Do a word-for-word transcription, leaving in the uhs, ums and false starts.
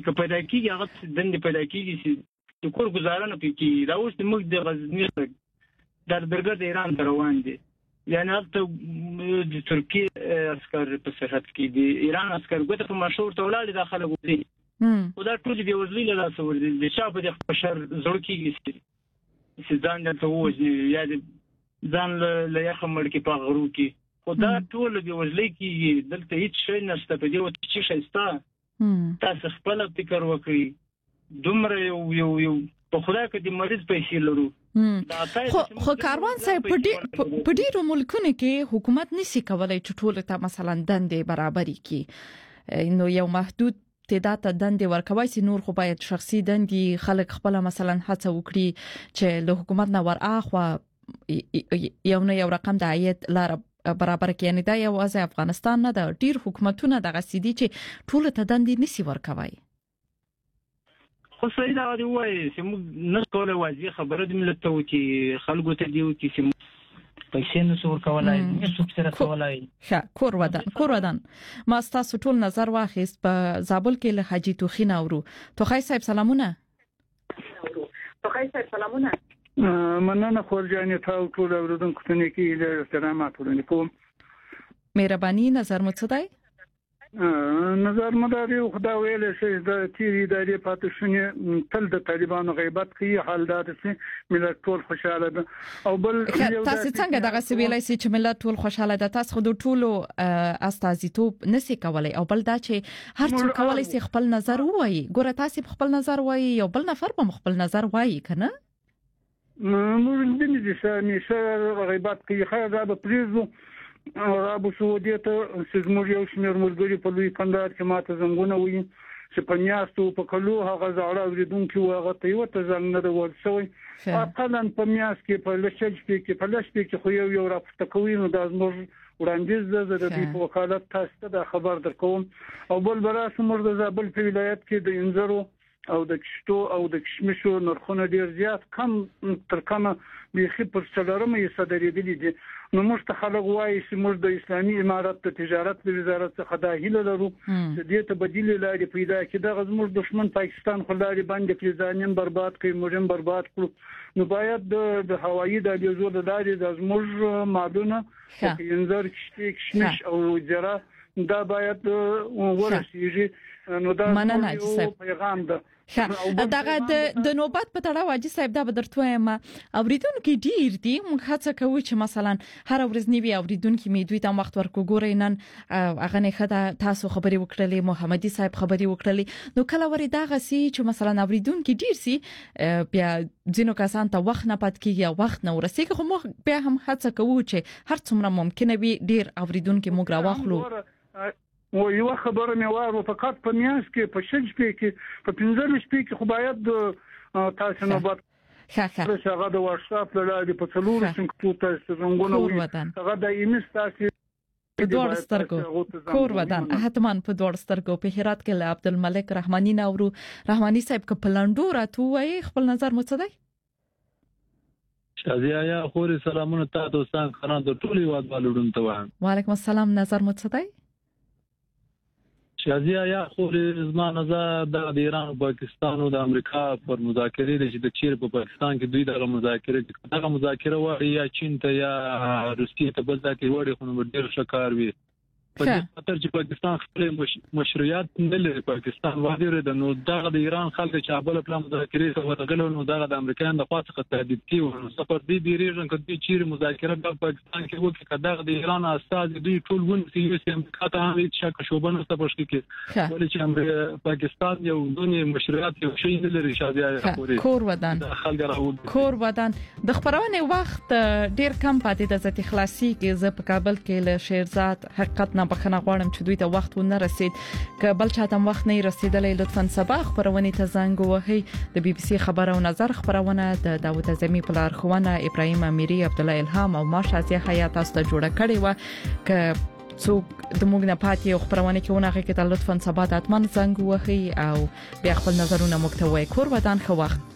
که پیدا کیږي هغه دندې پیدا کیږي چې د کور گزاره نه پکې دا اوس موږ د غزنی در درګه د ایران روان دي یعنی هلته د ترکیه عسكر په سرحد کې دي ایران عسكر ګوته په مشهور تولاړي داخله ودي او دا ټول دی وزلي له لاسه ور دي د شابه د بشر زړه کېږي چې ځان د تووجني یا ځان له یخ مړ کې په غرو کې خدا ټول دی وزلي کې دلته هیڅ شي نشته په دې وخت چې شایسته تاسو خپل فکر وکړئ دومره یو یو یو په خدا کې د مریض پیسې لرو خو خو کاروان صاحب په ډیرو ملکونو کې حکومت نشي کولای چې ټول ته مثلا دندې برابرۍ کې نو یو محدود تعداد دندې ورکوي چې نور خو باید شخصي دندې خلک خپل مثلا هڅه وکړي چې له حکومت نه ور اخوا یو نه یو رقم د عاید لار برابر کې یعنی دا یوازې افغانستان نه د ډیر حکومتونو دغه سيدي چې ټول ته دندې نشي ورکوي خو صحیح دا دی وایي چې موږ نه کولای واځي خبره د ملت ته چې خلکو ته دی چې پیسې نو څور کولای نه څوک سره کولای ښه کور ودان کور ودان ما تاسو ټول نظر واخیست په زابل کې له حاجی توخین اورو توخی صاحب سلامونه توخی صاحب سلامونه مننه خورجانې تاسو ټول اوریدونکو ته کې له احترامات ورنه کوم مهرباني نظر مو څه دی نظر مداري خدا ویل شي د تیری ادارې پاتې شونه تل د طالبانو غیبت کوي حال دا چې ملت ټول خوشاله ده او بل تاسو څنګه دغه سویلای سي چې ملت ټول خوشاله ده تاسو خو د ټولو استازیتوب نسی کولای او بل دا چې هر څوک کولای سي خپل نظر وایي ګوره تاسو خپل نظر وایي یو بل نفر په خپل نظر وایي کنه موږ د دې چې نشه غیبت کوي خیر دا به پریزو رابو سعودي ته سزمور یو شمیر ملګری په لوی کندهار کې ماته زنګونه وي چې په میاشتو په کلو هغه زړه اوریدونکو هغه ته یو ته زنګ نه ورسوي اقلا په میاشت کې په لشج کې په لشج کې خو یو یو راپورته کوي نو دا زموږ وړاندیز ده د دې په وکالت تاسو ته خبر درکوم او بل براسه موږ د زابل په ولایت کې د انځرو او د کشتو او د کشمشو نرخونه ډیر زیات کم تر کومه بيخي پر څلورمه یې صدرېدلې دي نو موږ ته خلک وایي چې موږ د اسلامي امارت د تجارت د وزارت څخه د هیله لرو چې دې ته بدیل لاري پیدا کړي د غزمور دشمن پاکستان خلاري باندې فلزانین برباد کړي موږ برباد کړو نو باید د هوایي د لیزو د لاري د زموږ معلومه چې انځر کشتي کشمش او زرا دا باید ورسیږي نو دا یو پیغام ده دغه د نوبت په تړاو واجی صاحب دا بدرته ما اوریدونکو ډیر دي موږ هڅه کوو چې مثلا هر ورځ نیوي اوریدونکو می دوی ته وخت ورکو ګورئ نن هغه نه خدای تاسو خبري وکړلې محمدي صاحب خبري وکړلې نو کله ورې دا غسي چې مثلا اوریدونکو ډیر سي بیا ځینو کسان ته وخت نه پات کیږي وخت نه ورسېږي خو موږ بیا هم هڅه کوو چې هر څومره ممکنه وي ډیر اوریدونکو موږ راوخلو و یو خبره مې واره فقط په میاس کې په شج کې په پنځه شپې کې خو باید تاسو نو بعد ښه ښه هغه د واتس اپ له لارې په څلور څنګه تاسو زنګونه وي هغه د ایمس تاسو په دوړ سترګو کور ودان حتمان په دوړ سترګو په هرات کې له عبدالملک رحماني نورو رحماني صاحب ک پلانډو راتو وای خپل نظر مو څه دی شازیا یا خوري سلامونه تاسو سان خران د ټولي واد والډون ته وایم وعلیکم السلام نظر مو څه دی شازیا یا خوري زما نظر د ایران او پاکستان او د امریکا پر مذاکرې چې د چیر په پاکستان کې دوی دغه مذاکرې دغه مذاکره وایي یا چین ته یا روسیې ته بل ځای کې وړي خو نو ډېر شکار وي په دې خاطر چې پاکستان خپل مشروعیت نه لري پاکستان واضح ده نو دغه د ایران خلک چې ابل پلان مذاکرې ته ورغلو نو دغه د امریکایانو د خاصه تهدید کیو نو سفر دې ډیریږي کله چې مذاکره د پاکستان کې وکړي کله د ایران استاد دوی ټول ون چې یو سیم کاته هم هیڅ شک شوبنه ستپښ کې ولې چې پاکستان یو دونی مشروعیت یو شی نه لري شاده کور ودان کور ودان د خبرونه وخت ډیر کم پاتې د ذات خلاصي کې ز په کابل کې له شیرزاد حقیقت بخنه غواړم چې دوی ته وخت ونه رسید که بل چاته وخت نه رسیدلې لطفا سبا خبرونه ته زنګ وهي د بي بي سي خبرونه نظر خبرونه د داوود اعظمي په لار خوونه ابراهيم اميري عبد الله الهام او ما شازي حیات است جوړه کړې و ک څوک د موږ نه پاتې خبرونه کې ونه کې ته لطفا سبا د اتمن زنګ وهي او بیا خپل نظرونه مکتوي کور ودان خو وخت